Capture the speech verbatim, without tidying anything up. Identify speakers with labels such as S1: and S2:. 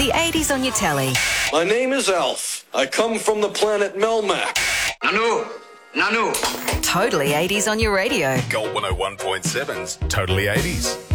S1: The eighties on your telly.
S2: My name is Alf. I come from the planet Melmac.
S3: Nanu, Nanu.
S1: Totally eighties on your radio.
S4: Gold one oh one point seven's Totally eighties.